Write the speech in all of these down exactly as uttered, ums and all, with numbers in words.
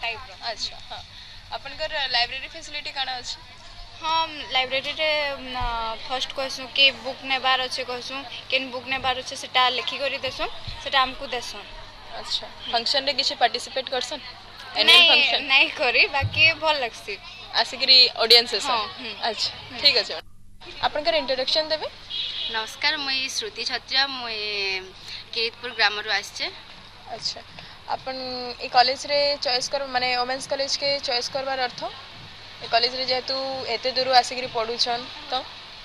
Type रो। अच्छा हाँ आपनकर लाइब्रेरी फैसिलिटी काना अछि? हाँ लाइब्रेरी रे फर्स्ट कहसु कि बुक नेबार अच्छे कहसु केन बुक नेबार अच्छे सेटा लिखि करी देसु सेटा हमको देसु। अच्छा फंक्शन रे किछि पार्टिसिपेट करसन? एनुअल नहीं फंक्शन नहीं करी बाकी भल लगसी आसिकरी ऑडियंस है हाँ, सर। अच्छा ठीक अछि आपनकर इंट्रोडक्शन देबे। नमस्कार मुई श्रुति छत्रिया मुई किरितपुर ग्राम रु आछे। अच्छा अपन ए कॉलेज रे चॉइस कर माने वुमेन्स कॉलेज के चॉइस करबार अर्थ ए कॉलेज रे जेतु एते दूर आसिकरी पढुछन तो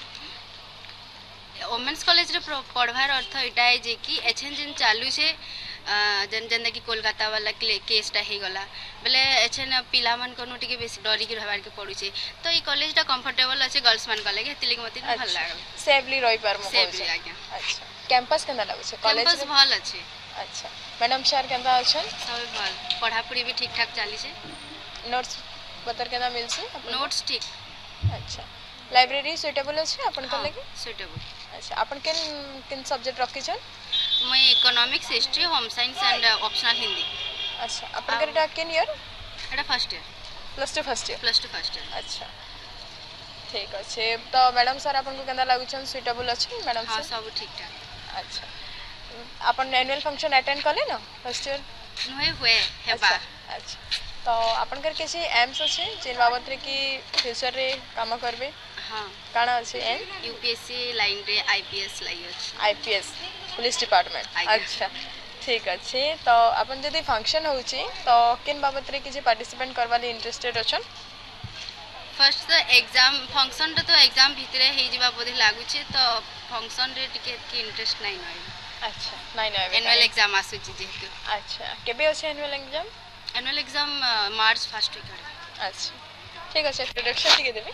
वुमेन्स कॉलेज रे पढ़वार अर्थ एटा है जे कि एछन जिन चालू छे जन जन कि कोलकाता वाला केसटा हे गला बेले एछन पिला मन कोनु टिके बेसी डरी के रहबार के पड़ु छे तो ई कॉलेजटा कंफर्टेबल अछि गर्ल्स मान कॉलेज हेतिले के मते भल लागल सेफली रही पार मो सेफली आज्ञा। अच्छा कैंपस केना लागु छे कॉलेज कैंपस भल अछि। अच्छा मैडम सर केना अछन? सब भल पढ़ा पढ़ी भी ठीक ठाक चाली छे। नोट्स पतर केना मिल छे? नोट्स ठीक। अच्छा लाइब्रेरी सुटेबल अछि अपन के लगे? सुटेबल। अच्छा अपन केन केन सब्जेक्ट रखी छन? मैं economics history home science and optional Hindi. अच्छा अपन केटा केन ईयर? एटा first year. Plus two first year. Plus two first year. अच्छा ठीक अच्छे तो मैडम सर आपन को केना लागु छन सुटेबल अछि मैडम सर? हां सब ठीक ठाक। अच्छा अपन एनुअल फंक्शन अटेंड करले ना फर्स्ट ईयर? नय हुए हेबा। अच्छा तो अपन कर किसी एम्स अछि जिन बाबत रे कि फ्यूचर रे काम करबे? हां काना अछि एम? यूपीएससी लाइन रे आईपीएस लाई अछि। IPS police department. अच्छा ठीक अच्छे तो अपन जदी फंक्शन होउची तो किन बाबत रे किछि पार्टिसिपेट करबा ले इंटरेस्टेड अछन? फर्स्ट तो एग्जाम फंक्शन रे तो एग्जाम भितरे हे जिबा बोधे लागु छे तो फंक्शन रे टिके की इंटरेस्ट नै नै। अच्छा नै नै एनुअल एग्जाम आसु छी जेतु। अच्छा केबे अछि annual exam? Annual exam March first week रे। अच्छा ठीक अछि इंट्रोडक्शन टिके देबे।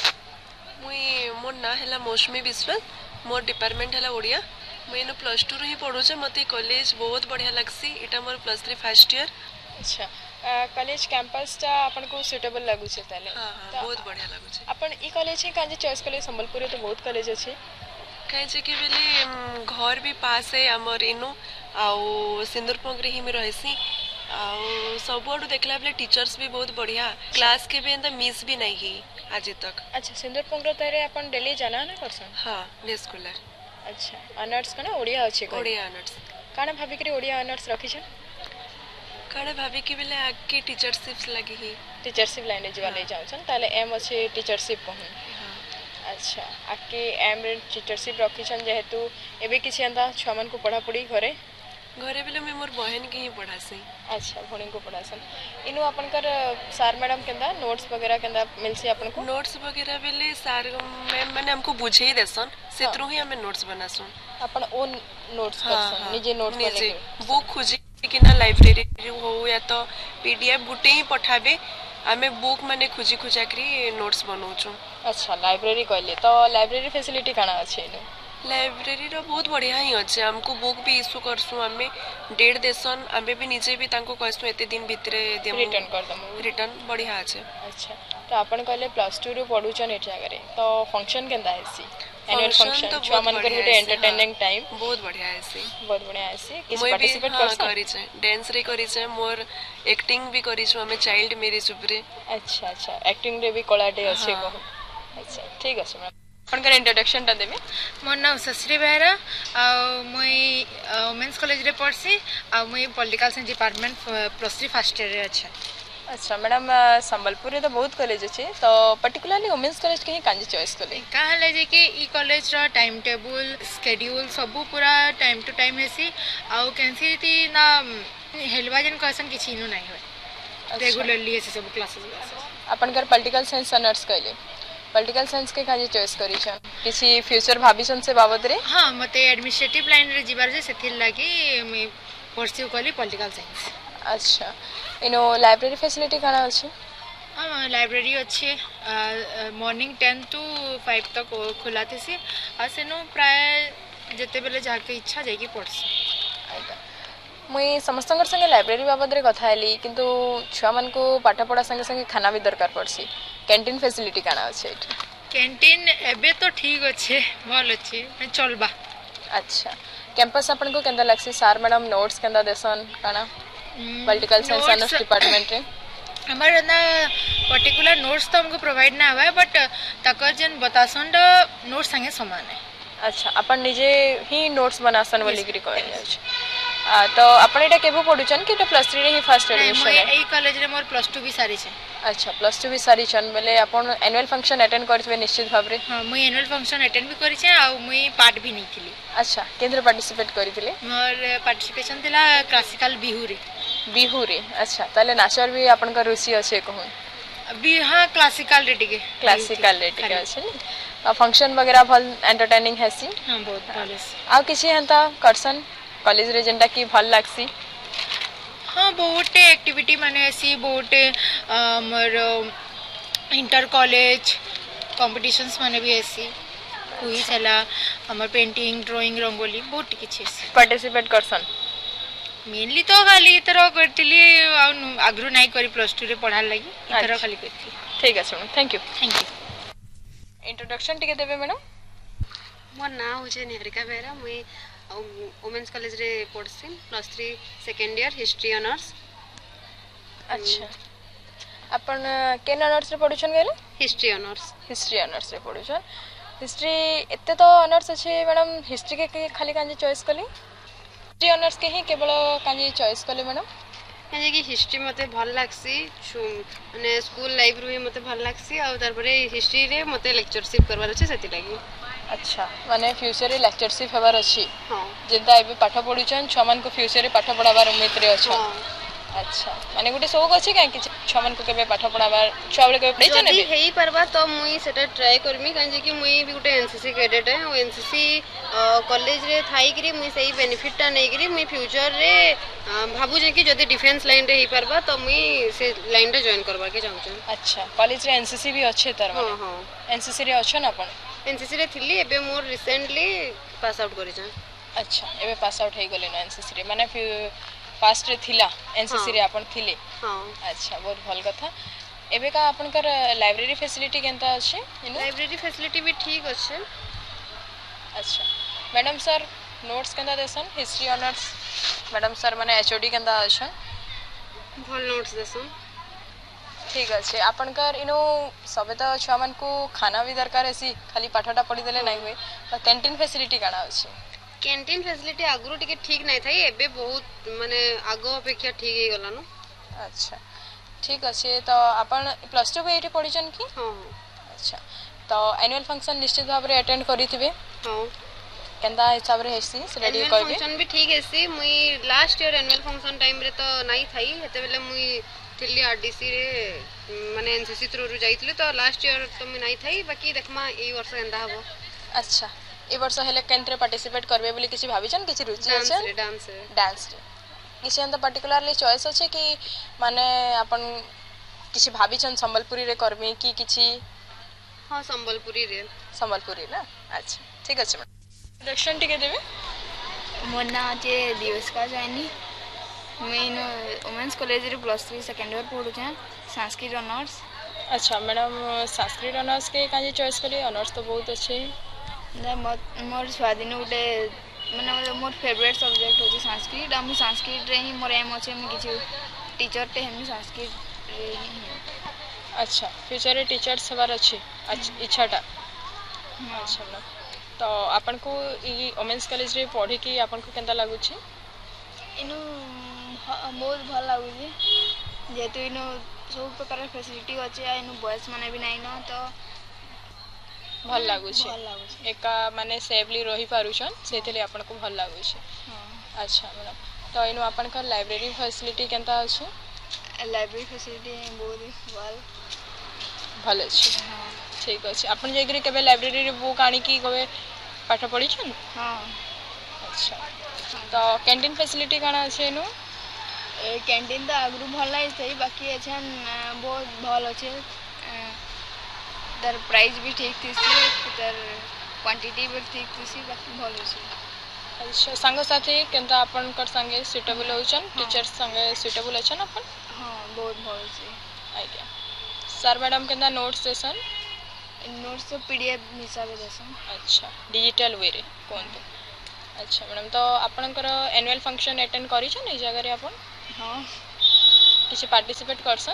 मुई मोर ना हैला मौसमी विश्वास मोर डिपार्टमेंट हैला ओडिया मुई न प्लस टू रे ही पढु छे मते कॉलेज बहुत बढ़िया लागसी एटा मोर प्लस थ्री फर्स्ट ईयर। अच्छा कॉलेज कैंपस टा अपन को सुटेबल लागु छे ताले? हां हां बहुत बढ़िया लागु छे। अपन ई कॉलेज है काजे चॉइस कले संबलपुर रे तो बहुत कॉलेज अछि काहे जे कि बेले घर भी पास है हमर इनु आउ सिंदूरपंग रे ही में रहसी आउ सब आडू देखला बेले टीचर्स भी बहुत बढ़िया क्लास के भी एंदा मिस भी नहीं ही आज तक। अच्छा सिंदूरपंग रे तारे अपन डेली जाना ना करसन? हां डे स्कॉलर। अच्छा ऑनर्स कना ओडिया अछि को? ओडिया ऑनर्स। काना भाभी के ओडिया ऑनर्स रखी छ? काना भाभी के बेले आके टीचरशिप लगी ही टीचरशिप लाइन जीवा ले जाउ छन ताले एम अछि टीचरशिप पहुन। हां अच्छा आके एम रे टीचरशिप रखी छन जेहेतु एबे किछि अंदा छ मन को पढ़ा पढ़ी घरे घरे बेले में मोर बहन के ही पढ़ासी। अच्छा भणी को पढ़ासन इनु अपन कर सर मैडम केंदा नोट्स वगैरह केंदा मिलसी अपन को? नोट्स वगैरह बेले सर मैम माने हमको बुझे ही देसन सेतरो ही हमें नोट्स बनासन अपन ओन नोट्स करसन निजे नोट्स निजे बुक खोजी कि ना लाइब्रेरी हो या तो पीडीएफ गुटे ही पठाबे हमें बुक माने खोजी खोजा करी नोट्स बनाउछु। अच्छा लाइब्रेरी कहले तो लाइब्रेरी फैसिलिटी काना अछि इनु? लाइब्रेरी रो बहुत बढ़िया ही अच्छे हमको बुक भी इशू करसु हमें डेट देसन हमें भी निजे भी तांको कहसु एते दिन भितरे देमु रिटर्न कर दमु रिटर्न बढ़िया अच्छे। अच्छा तो अपन कहले प्लस टू रो पढुचन एट जगह रे तो फंक्शन केंदा हेसी? एनुअल फंक्शन फंक्शन तो छुआ मन कर गुटे एंटरटेनिंग टाइम बहुत बढ़िया हेसी बहुत बढ़िया हेसी किस मैं भी पार्टिसिपेट हाँ, करसन? करी छे डांस रे करी छे मोर एक्टिंग भी करी छु हमें चाइल्ड मैरिज ऊपरे। अच्छा अच्छा एक्टिंग रे भी कलाटे अछि हाँ। को? अच्छा ठीक अछि मैम अपन कर इंट्रोडक्शन टा देबे। मोर नाम सश्री बेहरा आ मुई वुमेन्स कॉलेज रे पढ़सी आ मुई political science department plus three first year रे अछि। अच्छा मैडम संबलपुर रे तो बहुत कॉलेज अछि तो पर्टिकुलरली वुमेन्स कॉलेज के ही कांजी चॉइस कले? का हले जे कि ई कॉलेज रो टाइम टेबल शेड्यूल सब पूरा टाइम टू टाइम हेसी आ कैंसी ती ना हेलवा जन क्वेश्चन किछि नु नहीं होय रेगुलरली हेसी सब क्लासेस। अपन कर पॉलिटिकल साइंस ऑनर्स कइले पॉलिटिकल साइंस के काजे चॉइस करी छ किछि फ्यूचर भाबिसन से बाबत रे? हां मते एडमिनिस्ट्रेटिव लाइन रे जिबार जे सेथिल लागि मैं परस्यू कली पॉलिटिकल साइंस। अच्छा इनो लाइब्रेरी फैसिलिटी काना अछि? हां लाइब्रेरी अच्छे मॉर्निंग टेन टू फाइव तक खुला थेसी आ सेनो प्राय जते बेले जाके इच्छा जाय कि पढ़सी। मुई समस्तंगर संगे लाइब्रेरी बाबत रे कथा हेली किंतु छुआ मन को पाठ पढ़ा संगे संगे खाना भी दरकार पड़सी कैंटीन फैसिलिटी काना अछि एठी? कैंटीन एबे तो ठीक अच्छे भल अच्छे चलबा। अच्छा कैंपस अपन को केंदा लागसी सर मैडम नोट्स केंदा देसन काना पॉलिटिकल साइंस ऑनर्स डिपार्टमेंट रे? हमार ना पर्टिकुलर नोट्स तो हमको प्रोवाइड ना हुआ है बट तकर जन बतासन नोट्स संगे समान है। अच्छा अपन निजे ही नोट्स बनासन बोली Yes, करी कहल जाय छै। आ तो अपन एटा केबो पढुचन कि एटा प्लस थ्री रे ही फर्स्ट नहीं एडमिशन मैं है? यही कॉलेज रे मोर प्लस टू भी सारी छे। अच्छा प्लस टू भी सारी छन बेले अपन एनुअल फंक्शन अटेंड करथिबे निश्चित भाबरे। हाँ मुई एनुअल फंक्शन अटेंड भी करी छे आ मुई पार्ट भी नहीं थी। अच्छा केंद्र पार्टिसिपेट करथिले? मोर पार्टिसिपेशन थिला क्लासिकल बिहू रे। बिहू रे अच्छा ताले नाचर भी अपन का रुचि अछि कहूं? अभी हाँ क्लासिकल रे टिके क्लासिकल रे टिके अछि आ फंक्शन वगैरह भल एंटरटेनिंग हैसी? हाँ बहुत भले से। आ किछि हंता करसन कॉलेज रे जेंटा की भल लागसी? हाँ बहुत एक्टिविटी माने ऐसी बहुत मोर इंटर कॉलेज कॉम्पिटिशन्स माने भी ऐसी हुई छला हमर पेंटिंग ड्राइंग रंगोली बहुत किछि ऐसी पार्टिसिपेट करसन? मेनली तो खाली इतर करतिली आग्रह नहीं करी प्लस टू रे पढ़ार लगी इतर अच्छा। खाली करती। ठीक अछि madam thank you. Thank you. Introduction टिके देबे मैडम? मोर ना होचे निहारिका बेहरा मुई वुमेन्स कॉलेज रे पढ़सी plus three second year history honours. अच्छा अपन केन ऑनर्स रे पढुछन गेले? History honours. हिस्ट्री ऑनर्स रे पढुछन। हिस्ट्री एते तो ऑनर्स अछि मैडम हिस्ट्री के, के खाली कांजी चॉइस कली? हिस्ट्री ऑनर्स के ही केवल कांजी चॉइस कले मैडम? काजे कि हिस्ट्री मते भल लागसी माने स्कूल लाइफ रू मते भल लागसी आ तार परे हिस्ट्री रे मते लेक्चरशिप करबार अछि सेति लागि। अच्छा माने फ्यूचर रे लेक्चरशिप हेबार अछि? हां जेंता एबे पाठ पढुछन छमन को फ्यूचर रे पाठ पढाबार उम्मीद रे अछि? हां अच्छा माने गुटे शौक अछि काहे कि छमन को केबे पाठ पढाबार छुआ बेले केबे पढिछन जदी एबे? हेई परबा तो मुई सेटा ट्राई करमी काजे कि मुई भी गुटे एनसीसी कैडेट है ओ एनसीसी कॉलेज रे थाई करी मुई सही बेनिफिट टा नै करी मुई फ्यूचर रे भाबु जे कि जदी डिफेंस लाइन रे हेई परबा तो मुई से लाइन रे जॉइन करबा के चाहू छ। अच्छा कॉलेज रे एनसीसी भी अछि तार हां माने? हां एनसीसी रे अछन अपन? एनसीसी रे थिली एबे मोर रिसेंटली पास आउट करी छ। अच्छा एबे पास आउट हे गेले न एनसीसी रे माने पास्ट रे थिला एनसीसी रे अपन थिले? हां अच्छा बहुत भल कथा। एबे का आपनकर लाइब्रेरी फैसिलिटी केनता अछि? लाइब्रेरी फैसिलिटी भी ठीक अछि। अच्छा madam sir notes केनता Desan history honours madam sir माने एचओडी केनता अछन? भल नोट्स देसन। ठीक अछि आपनकर इनो सबे तो छुआ मन को खाना भी दरकार अछि खाली पाठटा पढी देले नै होय तो कैंटीन फैसिलिटी काना अछि? कैंटीन फैसिलिटी आगुरु टिके ठीक नै थाई एबे बहुत माने आगो अपेक्षा ठीक हे गलानो। अच्छा ठीक अछि तो अपन प्लस टू पे एठी पढिछन की? हां अच्छा तो एनुअल फंक्शन निश्चित भाव रे अटेंड करिथिबे? हां केनता हिसाब रे हेसी रेडी एनुअल करबे? फंक्शन भी ठीक हेसी मुई last year annual function time रे तो नै थाई हेते बेले मुई थिली आरडीसी रे माने एनसीसी थ्रू रु जाइतले तो लास्ट ईयर तो मुई नै थाई बाकी देखमा एई वर्ष केनता हबो। अच्छा ए वर्ष हेले केंद्र पार्टिसिपेट करबे बोली किछि भाबिछन किछि रुचि डांस अछि? रे डांस रे डांस रे किछि अंत पर्टिकुलरली चॉइस अछि कि माने अपन किछि भाबिछन संबलपुरी रे करबे कि किछि? हां संबलपुरी रे। संबलपुरी ना अच्छा ठीक अछि मैडम दर्शन टिके देबे? मोर ना जे दिवस का जानी मेन वुमेन्स कॉलेज रे प्लस थ्री सेकेंड ईयर पढु छ संस्कृत ऑनर्स। अच्छा मैडम संस्कृत ऑनर्स के काजे चॉइस करी ऑनर्स तो बहुत अच्छे ना मोर स्वाधीन उठे माने मोर फेवरेट सब्जेक्ट होची संस्कृत आ मु संस्कृत रे ही मोर एम अछि मु किछु टीचर ते हम संस्कृत रे ही। अच्छा फ्यूचर रे टीचर सवार अच्छे इच्छाटा? अच्छा मैडम तो आपन को ई वुमेन्स कॉलेज रे पढी कि आपन को केनता लागु छी? इनु बहुत भल लागु छी जेतु इनु सब प्रकार फैसिलिटी अछि आ इनु बॉयज माने भी नै न तो भल लागु छी? भल लागु छी एका माने सेफली रही पारुछन सेथले आपन को भल लागु छी? हां अच्छा मैडम तो इनु आपन का लाइब्रेरी फैसिलिटी केनता अछि? लाइब्रेरी फैसिलिटी बहुत भल भल अछि। हां ठीक अछि आपन जेगरी केबे लाइब्रेरी रे बुक आनी की कबे पाठ पढी छन? हां अच्छा तो कैंटीन फैसिलिटी काना अछि इनु? ए कैंटीन तो आगु भल नै छै बाकी एछन बहुत भल अछि तर प्राइस भी ठीक थिसी तर क्वांटिटी भी ठीक थिसी बाकी भल अछि। अच्छा संग साथी केनता आपन कर संगे सुटेबल होचन टीचर संगे सुटेबल अछन अपन? हां बहुत भल अछि। आज्ञा sir madam केनता notes Desan? Notes तो पीडीएफ हिसाब देसन। अच्छा डिजिटल वे रे कोन? अच्छा मैडम तो आपनकर एनुअल फंक्शन अटेंड करी छन ए जगह रे आपन? हां किछि पार्टिसिपेट करसन?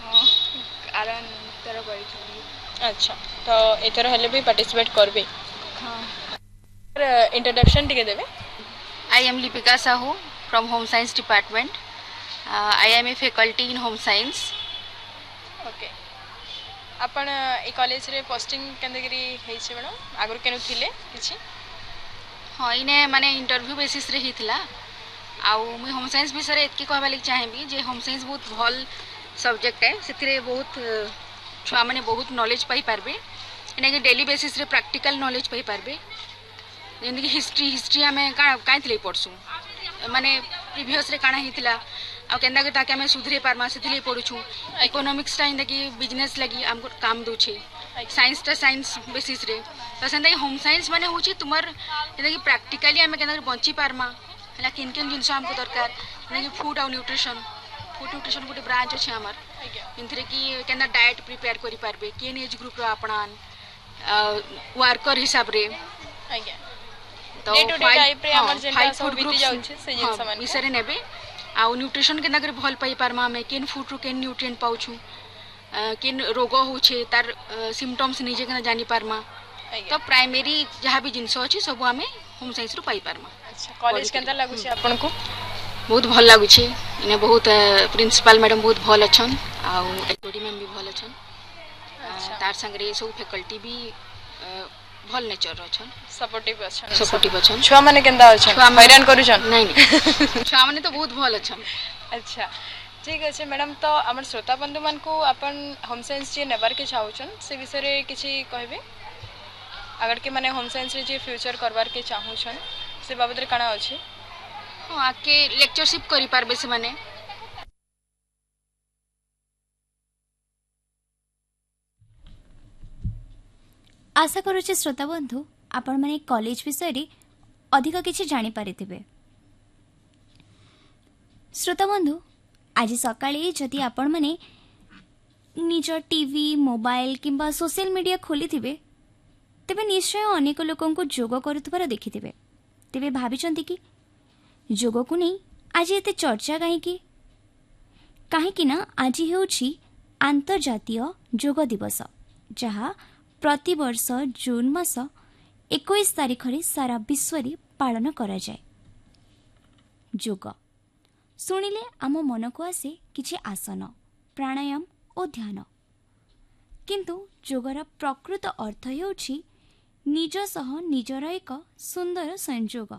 ହଁ ଆର ଥର କରିଥିଲି। अच्छा तो एथर हेले भी पार्टिसिपेट करबे। हाँ इंट्रोडक्शन टिके देबे। I am Lipika Sahu from Home Science Department. Uh, I am a faculty in Home Science. Okay आपण ए कॉलेज रे पोस्टिंग केंदगिरी हेइ छै मैडम आगुर केनु थिले किछि? हाँ इने माने इंटरव्यू बेसिस रे हितला आउ मुई होम साइंस विषय रे एतकी कहबा लागि चाहेबी जे होम साइंस बहुत भल सब्जेक्ट है सेथिरे बहुत छुआ माने बहुत नॉलेज पाई पारबे इने के डेली बेसिस रे प्रैक्टिकल नॉलेज पाई पारबे जेंदि हिस्ट्री हिस्ट्री हमें का काइतले पढसु माने प्रीवियस रे काना हितला आ केंदा के ताके हमें सुधरे पारमा सेथिले पढुछु इकोनॉमिक्स टा इंदा की बिजनेस लगी हमको काम दउ छे साइंस टा साइंस बेसिस रे तो सेंदा की होम साइंस माने होची तुमर इंदा की प्रैक्टिकली हमें केंदा बंची पारमा हला किन किन जिंस हमको दरकार इंदा की फूड और न्यूट्रिशन फूड न्यूट्रिशन गोटे ब्रांच अछि हमर इंथरे की केंदा डाइट प्रिपेयर करि पारबे केन एज ग्रुप रो आपणान वर्कर हिसाब रे आज्ञा तो डे टू डे लाइफ रे हमर जेंटा सब बीती जाउ छे से जिंस मान विषय रे नेबे आ न्यूट्रिशन केंदा करे भल पाई पारमा हमें केन फूड रो केन न्यूट्रिएंट पाउछु केन रोग होछे तार सिम्पटम्स निजे केना जानि पारमा तो प्राइमरी जहाँ भी जिनस अछि सब हमें होम साइंस रो पाई पारमा। अच्छा कॉलेज केंदा लागु छे आपन को? बहुत भल लागु छे इने बहुत प्रिंसिपल मैडम बहुत भल अछन आ एचओडी मैम भी भल अछन तार संग रे सब फैकल्टी भी भल नेचर अछन सपोर्टिव अछन सपोर्टिव अछन छुआ माने केंदा अछन हैरान करूछन नहीं नहीं छुआ माने तो बहुत भल अछन। अच्छा ठीक अछि मैडम तो हमर श्रोता बंधु मान को अपन होम साइंस जे नेबार के चाहुछन से विषय रे किछि कहबे अगर के माने होम साइंस रे जे फ्यूचर करबार के चाहुछन से बाबत रे काना अछि? हां आके लेक्चरशिप करि पारबे से माने आशा करुचे श्रोता बंधु आपण माने कॉलेज विषय रे अधिक किछि जानि पारिथिबे। श्रोता बंधु आज सकाळे जदि आपण माने निज टीवी मोबाइल किंबा सोशल मीडिया खोली थिबे तेबे निश्चय अनेक लोकन को जोग करुथबार देखिथिबे तेबे भाबिचंती कि जोग को नहीं आज एते चर्चा काहे कि काहे कि ना आज हेउछि अंतर्जातीय जोग दिवस जहा प्रति वर्ष जून मास इक्कीस तारिख रे सारा विश्व रे पालन करा जाए। जोग सुनिले आम मन को आसे किछि आसन प्राणायाम और ध्यान किंतु जोगर प्रकृत अर्थ हेउछि निज सह निजर एक सुंदर संयोग।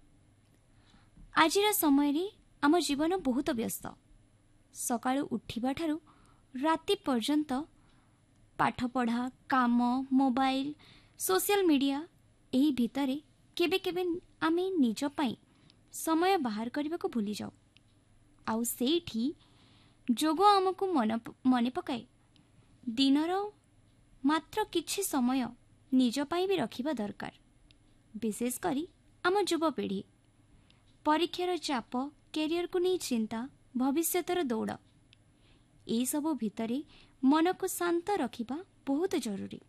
आजिर समय रे आम जीवन बहुत व्यस्त सकाळु उठिबा ठारू राति पर्यंत पाठ पढ़ा काम मोबाइल सोशल मीडिया एही भितरे केबे केबे आमे निज पाई समय बाहर करने को भूली जाऊ आउ सेठी जोग आमको मन मने पकाए दिनर मात्र किछि समय निज पाई भी रखिबा दरकार। विशेष करी आम युवपीढ़ी परीक्षार चाप कैरियर को नहीं चिंता भविष्यतर दौड़ ए सबु भितरे मन को शांत रखिबा बहुत जरूरी।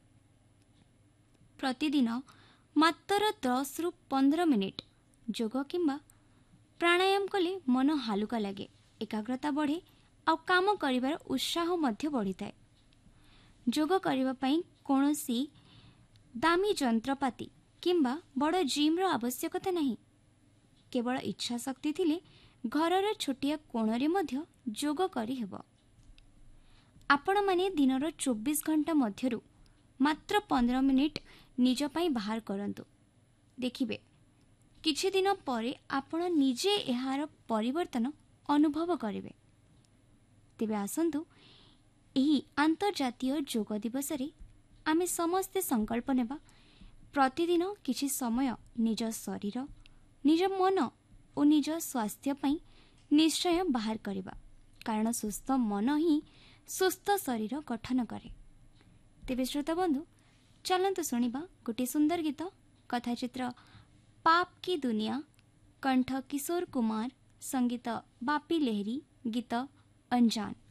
प्रतिदिन मात्र दस रु पंद्रह मिनिट जोग किंबा प्राणायाम कले मन हालुका लगे एकाग्रता बढ़े आ काम करिवार उत्साह मध्य बढ़ी थाए। जोग करिबा पई कोनोसी दामी जंत्रपाती किंबा बड़ जिम रो आवश्यकता नहीं केवल इच्छा शक्ति थिले घरर छोटिया कोणरे मध्य जोग करि हेबो। आपण माने दिनर चौबीस घंटा मध्यरु मात्र पंद्रह मिनिट निज पाई बाहर करंतु देखिबे किछि दिन परे आपण निजे एहार परिवर्तन अनुभव करिवे। तेबे आसंतु एही अंतर्जातीय जोग दिवस रे आमे समस्ते संकल्प नेबा प्रतिदिन किछि समय निज शरीर निज मन और निज स्वास्थ्य पाई निश्चय बाहर करिबा कारण सुस्थ मन ही सुस्थ शरीर गठन करे। तेबे श्रोता बंधु चलंतु सुनिबा गोटे सुंदर गीत कथाचित्र पाप की दुनिया कंठ किशोर कुमार संगीत बापी लहरी गीत अनजान।